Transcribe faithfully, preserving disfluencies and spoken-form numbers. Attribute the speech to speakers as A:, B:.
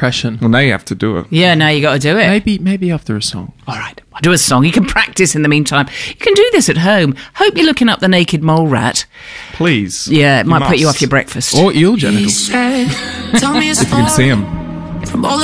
A: impression.
B: Well, now you have to do it.
C: Yeah, now you got to do it.
A: Maybe, maybe after a song.
C: All right, I'll do a song. You can practice in the meantime. You can do this at home. Hope you're looking up the naked mole rat.
B: Please.
C: Yeah, it might
B: You
C: put you
B: must.
C: off your breakfast.
A: Or eel genitals.
B: If you can see him.
D: From all